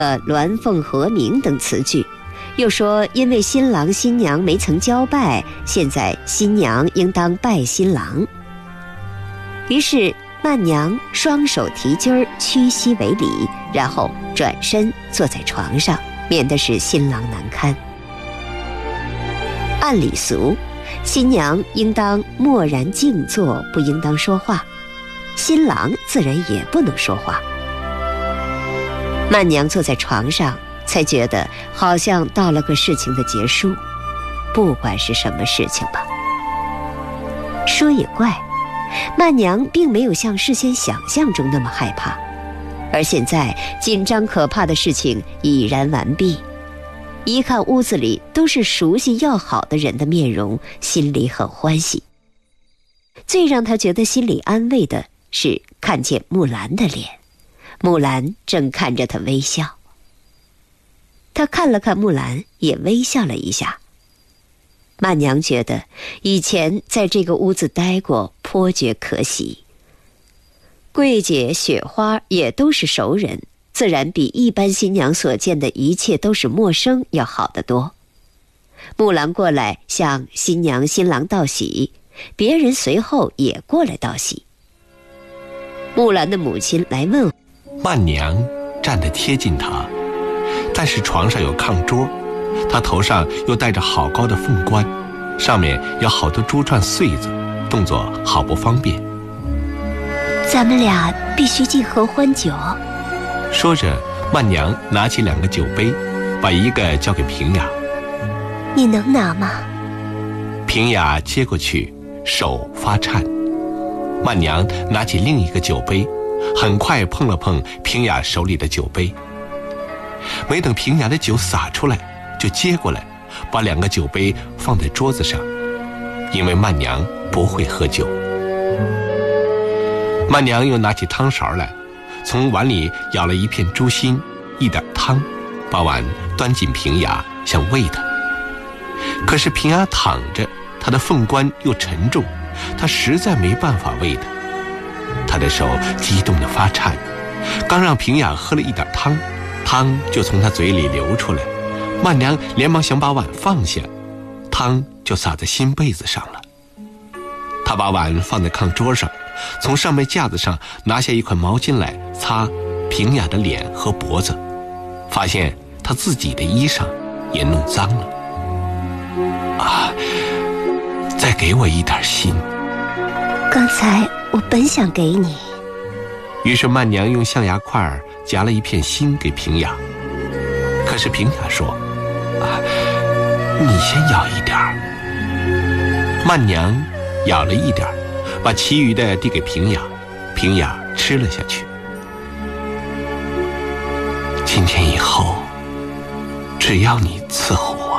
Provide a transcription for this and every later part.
鸾凤和鸣等词句，又说因为新郎新娘没曾交拜，现在新娘应当拜新郎。于是曼娘双手提襟屈膝为礼，然后转身坐在床上，免得使新郎难堪。按礼俗，新娘应当默然静坐，不应当说话，新郎自然也不能说话。曼娘坐在床上，才觉得好像到了个事情的结束，不管是什么事情吧。说也怪，曼娘并没有像事先想象中那么害怕，而现在紧张可怕的事情已然完毕，一看屋子里都是熟悉要好的人的面容，心里很欢喜。最让她觉得心里安慰的是看见木兰的脸，木兰正看着她微笑。她看了看木兰，也微笑了一下。曼娘觉得以前在这个屋子待过，颇觉可喜。桂姐、雪花也都是熟人，自然比一般新娘所见的一切都是陌生要好得多。木兰过来向新娘新郎道喜，别人随后也过来道喜。木兰的母亲来问， 曼娘站得贴近她，但是床上有炕桌，她头上又戴着好高的凤冠，上面有好多珠串穗子，动作好不方便。 咱们俩必须进合欢酒。 说着，曼娘拿起2个酒杯，把一个交给平雅。 你能拿吗？ 平雅接过去，手发颤。曼娘拿起另一个酒杯，很快碰了碰平雅手里的酒杯。没等平雅的酒洒出来，就接过来，把2个酒杯放在桌子上，因为曼娘不会喝酒。曼娘又拿起汤勺来，从碗里舀了一片猪心，一点汤，把碗端进平雅，想喂她。可是平雅躺着，她的凤冠又沉重，她实在没办法喂她。她的手激动得发颤，刚让平雅喝了一点汤，汤就从她嘴里流出来。曼娘连忙想把碗放下，汤就洒在新被子上了。她把碗放在炕桌上，从上面架子上拿下一块毛巾来擦平雅的脸和脖子，发现她自己的衣裳也弄脏了。再给我一点心。 刚才我本想给你。 于是曼娘用象牙块夹了一片心给平雅，可是平雅说，你先咬一点儿。曼娘咬了一点，把其余的递给平雅，平雅吃了下去。今天以后，只要你伺候我。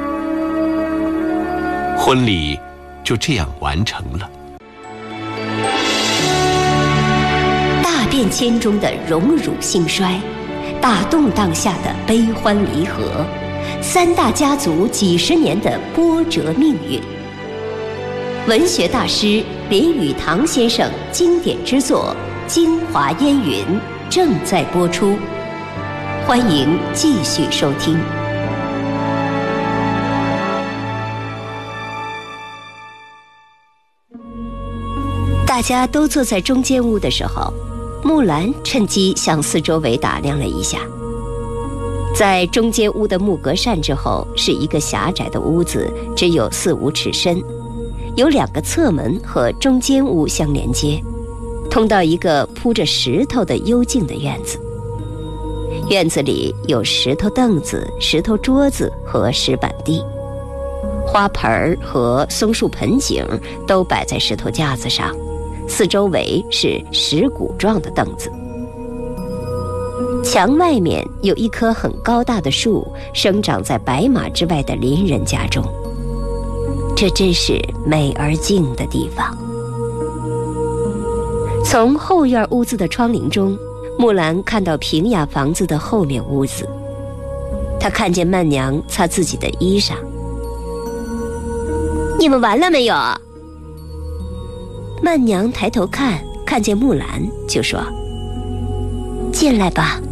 婚礼就这样完成了。 大变迁中的荣辱兴衰，大动荡下的悲欢离合，3大家族几十年的波折命运。文学大师林语堂先生经典之作《京华烟云》正在播出，欢迎继续收听。大家都坐在中间屋的时候，木兰趁机向四周围打量了一下。在中间屋的木格扇之后是一个狭窄的屋子，只有4、5尺深，有2个侧门和中间屋相连接，通到一个铺着石头的幽静的院子。院子里有石头凳子、石头桌子和石板地，花盆和松树盆景都摆在石头架子上，四周围是石鼓状的凳子。墙外面有一棵很高大的树，生长在白马之外的邻人家中。这真是美而静的地方。从后院屋子的窗棂中，木兰看到平雅房子的后面屋子，她看见曼娘擦自己的衣裳。你们完了没有？曼娘抬头看见木兰，就说：进来吧。